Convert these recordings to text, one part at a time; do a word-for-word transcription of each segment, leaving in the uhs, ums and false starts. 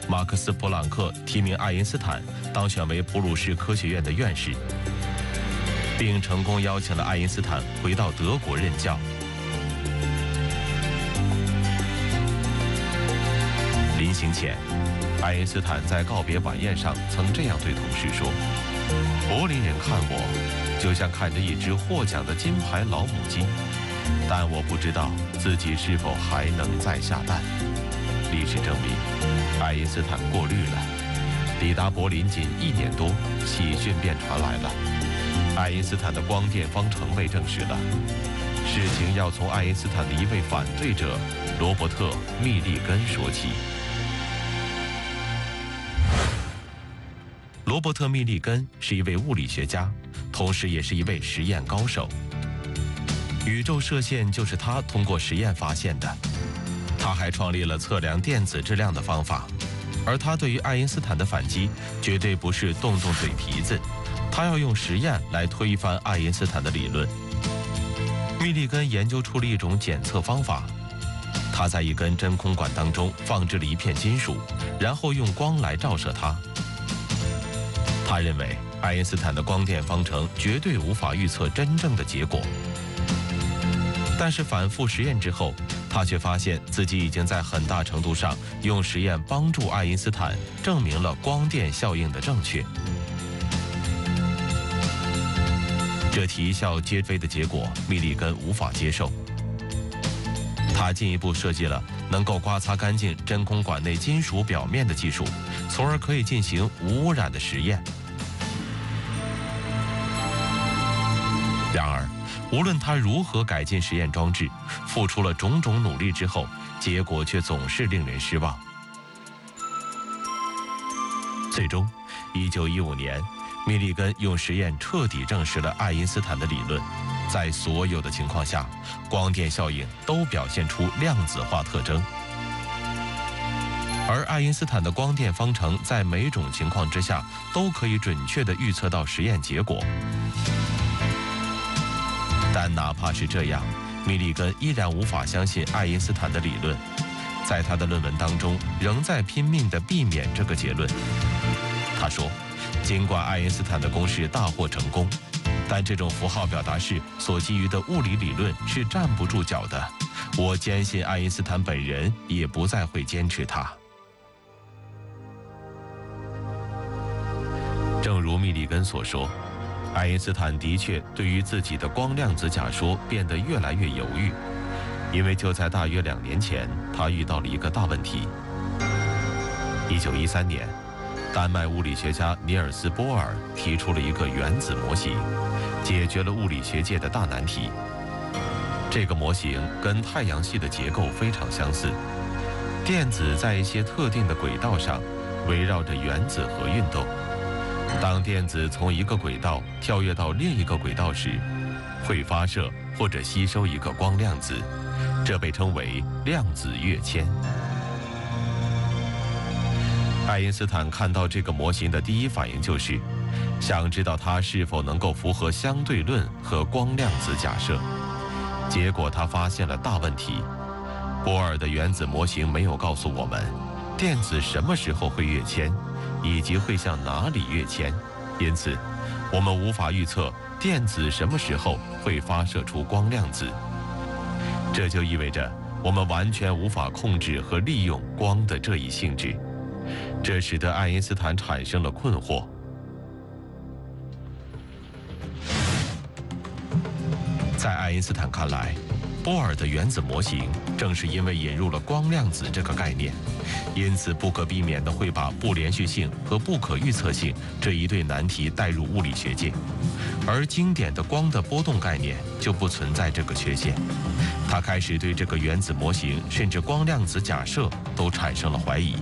马克思·普朗克提名爱因斯坦当选为普鲁士科学院的院士，并成功邀请了爱因斯坦回到德国任教。临行前，爱因斯坦在告别晚宴上曾这样对同事说：“柏林人看我，就像看着一只获奖的金牌老母鸡，但我不知道自己是否还能再下蛋。”历史证明，爱因斯坦过滤了。抵达柏林仅一年多，喜讯便传来了：爱因斯坦的光电方程被证实了。事情要从爱因斯坦的一位反对者罗伯特·密利根说起。罗伯特·密利根是一位物理学家，同时也是一位实验高手。宇宙射线就是他通过实验发现的。他还创立了测量电子质量的方法，而他对于爱因斯坦的反击绝对不是动动嘴皮子，他要用实验来推翻爱因斯坦的理论。密利根研究出了一种检测方法，他在一根真空管当中放置了一片金属，然后用光来照射它。他认为爱因斯坦的光电方程绝对无法预测真正的结果，但是反复实验之后，他却发现自己已经在很大程度上用实验帮助爱因斯坦证明了光电效应的正确。这啼笑皆非的结果，密利根无法接受。他进一步设计了能够刮擦干净真空管内金属表面的技术，从而可以进行无污染的实验。然而，无论他如何改进实验装置，付出了种种努力之后，结果却总是令人失望。最终，一九一五年，密利根用实验彻底证实了爱因斯坦的理论，在所有的情况下，光电效应都表现出量子化特征。而爱因斯坦的光电方程在每种情况之下都可以准确地预测到实验结果。但哪怕是这样，密利根依然无法相信爱因斯坦的理论，在他的论文当中仍在拼命地避免这个结论。他说，尽管爱因斯坦的公式大获成功，但这种符号表达式所基于的物理理论是站不住脚的。我坚信爱因斯坦本人也不再会坚持它。正如密利根所说，爱因斯坦的确对于自己的光量子假说变得越来越犹豫，因为就在大约两年前，他遇到了一个大问题。一九一三年，丹麦物理学家尼尔斯·波尔提出了一个原子模型，解决了物理学界的大难题。这个模型跟太阳系的结构非常相似，电子在一些特定的轨道上围绕着原子核运动。当电子从一个轨道跳跃到另一个轨道时，会发射或者吸收一个光量子，这被称为量子跃迁。爱因斯坦看到这个模型的第一反应就是想知道它是否能够符合相对论和光量子假设。结果他发现了大问题，波尔的原子模型没有告诉我们电子什么时候会跃迁，以及会向哪里跃迁，因此我们无法预测电子什么时候会发射出光量子。这就意味着我们完全无法控制和利用光的这一性质，这使得爱因斯坦产生了困惑。在爱因斯坦看来，波尔的原子模型正是因为引入了光量子这个概念，因此不可避免地会把不连续性和不可预测性这一对难题带入物理学界，而经典的光的波动概念就不存在这个缺陷。他开始对这个原子模型甚至光量子假设都产生了怀疑。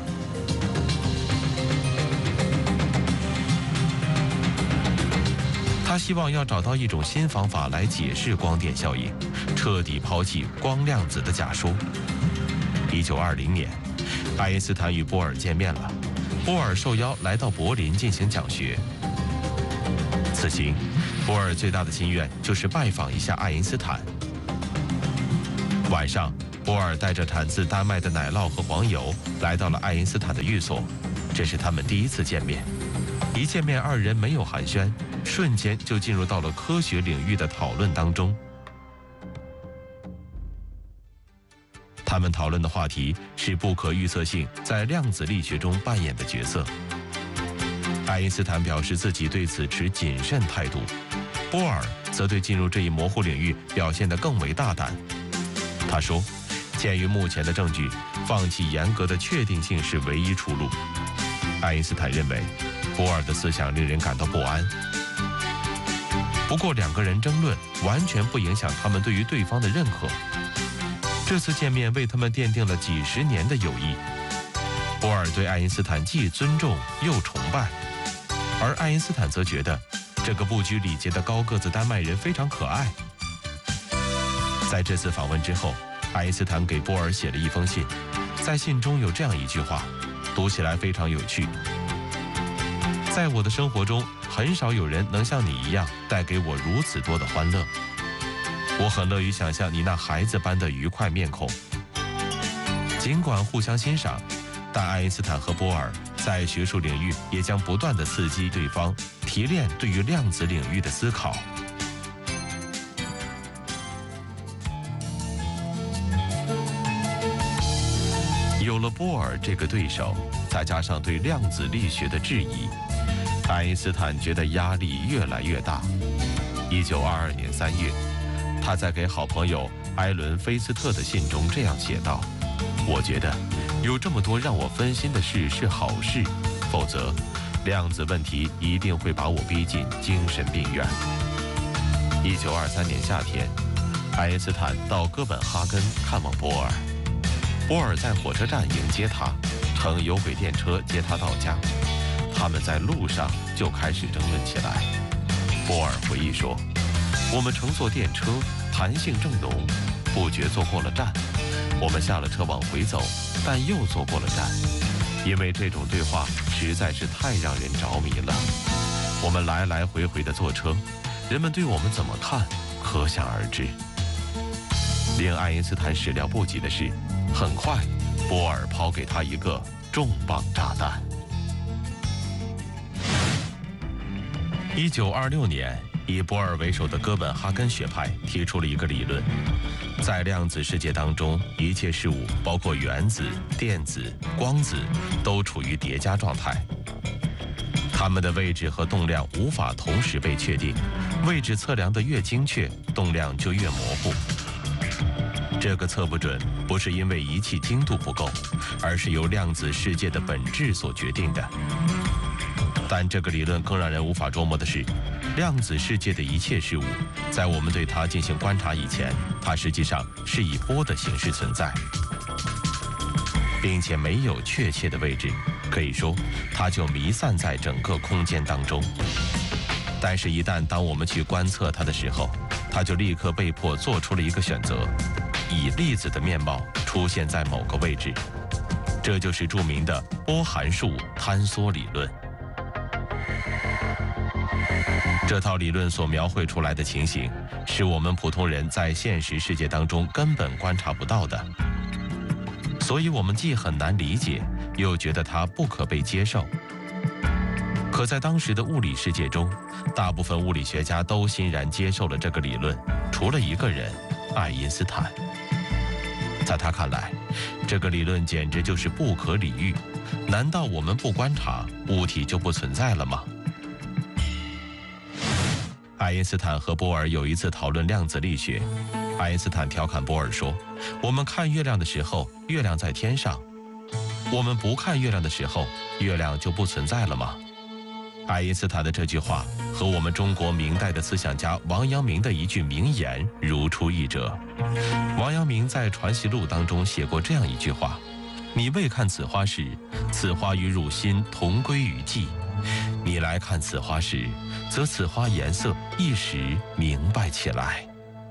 他希望要找到一种新方法来解释光电效应，彻底抛弃光量子的假说。一九二零年，爱因斯坦与波尔见面了，波尔受邀来到柏林进行讲学。此行，波尔最大的心愿就是拜访一下爱因斯坦。晚上， 波尔带着产自丹麦的奶酪和黄油来到了爱因斯坦的寓所，这是他们第一次见面。一见面，二人没有寒暄，瞬间就进入到了科学领域的讨论当中。他们讨论的话题是不可预测性在量子力学中扮演的角色。爱因斯坦表示自己对此持谨慎态度，波尔则对进入这一模糊领域表现得更为大胆。他说，鉴于目前的证据，放弃严格的确定性是唯一出路。爱因斯坦认为，波尔的思想令人感到不安。不过，两个人争论完全不影响他们对于对方的认可。这次见面为他们奠定了几十年的友谊。波尔对爱因斯坦既尊重又崇拜，而爱因斯坦则觉得这个不拘礼节的高个子丹麦人非常可爱。在这次访问之后，爱因斯坦给波尔写了一封信，在信中有这样一句话，读起来非常有趣：在我的生活中，很少有人能像你一样带给我如此多的欢乐。我很乐于想象你那孩子般的愉快面孔。尽管互相欣赏，但爱因斯坦和波尔在学术领域也将不断地刺激对方，提炼对于量子领域的思考。有了波尔这个对手，再加上对量子力学的质疑，爱因斯坦觉得压力越来越大。一九二二年三月，他在给好朋友埃伦·菲斯特的信中这样写道：我觉得有这么多让我分心的事是好事，否则量子问题一定会把我逼进精神病院。一九二三年夏天，爱因斯坦到哥本哈根看望波尔，波尔在火车站迎接他，乘有轨电车接他到家。他们在路上就开始争论起来。波尔回忆说，我们乘坐电车，弹性正浓，不觉坐过了站。我们下了车往回走，但又坐过了站，因为这种对话实在是太让人着迷了。我们来来回回的坐车，人们对我们怎么看，可想而知。令爱因斯坦始料不及的是，很快，波尔抛给他一个重磅炸弹。一九二六年，以波尔为首的哥本哈根学派提出了一个理论，在量子世界当中，一切事物，包括原子、电子、光子，都处于叠加状态。它们的位置和动量无法同时被确定，位置测量得越精确，动量就越模糊。这个测不准，不是因为仪器精度不够，而是由量子世界的本质所决定的。但这个理论更让人无法捉摸的是，量子世界的一切事物，在我们对它进行观察以前，它实际上是以波的形式存在，并且没有确切的位置，可以说，它就弥散在整个空间当中。但是，一旦当我们去观测它的时候，它就立刻被迫做出了一个选择，以粒子的面貌出现在某个位置。这就是著名的波函数坍缩理论。这套理论所描绘出来的情形，是我们普通人在现实世界当中根本观察不到的，所以我们既很难理解，又觉得它不可被接受。可在当时的物理世界中，大部分物理学家都欣然接受了这个理论，除了一个人，爱因斯坦。在他看来，这个理论简直就是不可理喻。难道我们不观察，物体就不存在了吗？爱因斯坦和波尔有一次讨论量子力学，爱因斯坦调侃波尔说：“我们看月亮的时候，月亮在天上；我们不看月亮的时候，月亮就不存在了吗？”爱因斯坦的这句话和我们中国明代的思想家王阳明的一句名言如出一辙。王阳明在《传习录》当中写过这样一句话：“你未看此花时，此花与汝心同归于寂；你来看此花时，则此花颜色一时明白起来。”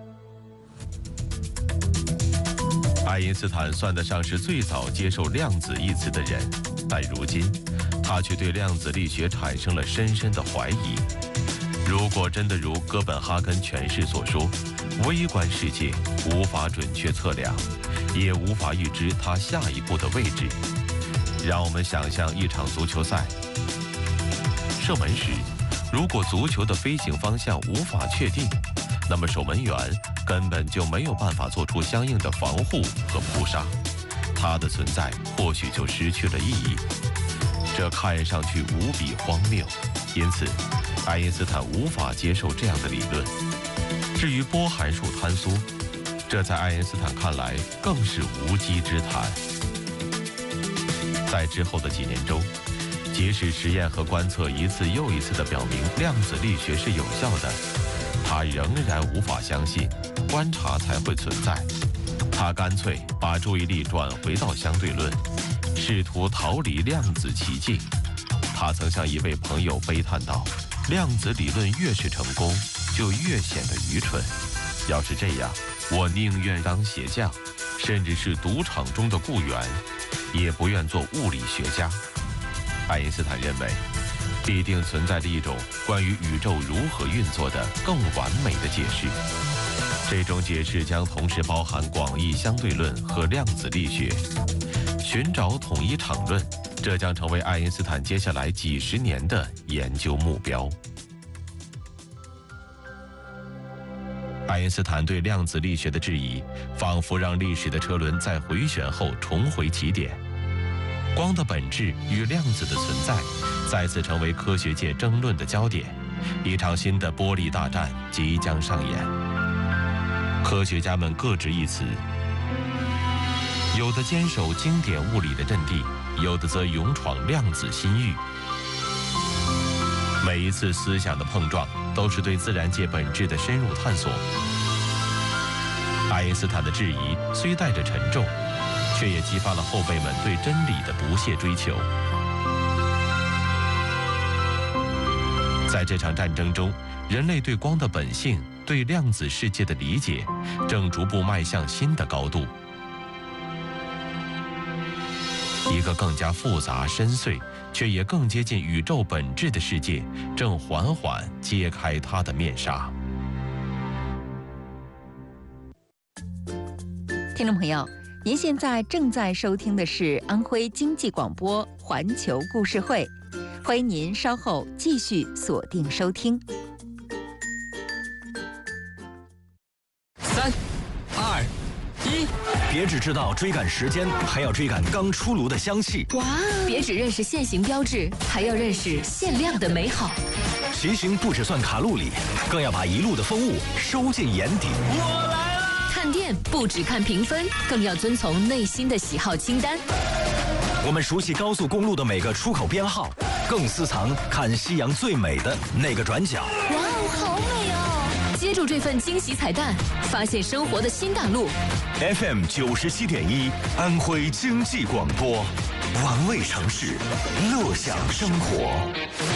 爱因斯坦算得上是最早接受量子一词的人，但如今他却对量子力学产生了深深的怀疑。如果真的如哥本哈根诠释所说，微观世界无法准确测量， 也无法预知他下一步的位置。让我们想象一场足球赛，射门时，如果足球的飞行方向无法确定，那么守门员根本就没有办法做出相应的防护和扑杀，他的存在或许就失去了意义。这看上去无比荒谬，因此爱因斯坦无法接受这样的理论。至于波函数坍缩，这在爱因斯坦看来更是无稽之谈。在之后的几年中，即使实验和观测一次又一次地表明量子力学是有效的，他仍然无法相信观察才会存在。他干脆把注意力转回到相对论，试图逃离量子奇迹。他曾向一位朋友悲叹道：量子理论越是成功，就越显得愚蠢。要是这样，我宁愿当鞋匠，甚至是赌场中的雇员，也不愿做物理学家。爱因斯坦认为，必定存在着一种关于宇宙如何运作的更完美的解释。这种解释将同时包含广义相对论和量子力学。寻找统一场论，这将成为爱因斯坦接下来几十年的研究目标。爱因斯坦对量子力学的质疑，仿佛让历史的车轮在回旋后重回起点。光的本质与量子的存在，再次成为科学界争论的焦点。一场新的玻璃大战即将上演。科学家们各执一词，有的坚守经典物理的阵地，有的则勇闯量子新域。每一次思想的碰撞，都是对自然界本质的深入探索。爱因斯坦的质疑虽带着沉重，却也激发了后辈们对真理的不懈追求。在这场战争中，人类对光的本性、对量子世界的理解，正逐步迈向新的高度。一个更加复杂深邃，却也更接近宇宙本质的世界，正缓缓揭开它的面纱。 听众朋友，您现在正在收听的是安徽经济广播环球故事会，欢迎您稍后继续锁定收听。 三、二、一，别只知道追赶时间，还要追赶刚出炉的香气。 哇！别只认识现行标志，还要认识限量的美好。 骑行不只算卡路里，更要把一路的风物收进眼底。我来了！ 看店不只看评分，更要遵从内心的喜好清单。 我们熟悉高速公路的每个出口编号，更私藏看夕阳最美的那个转角。 哇哦，好美哦！接住这份惊喜彩蛋，发现生活的新大陆。 F M 九十七点一，安徽经济广播，玩味城市，乐享生活。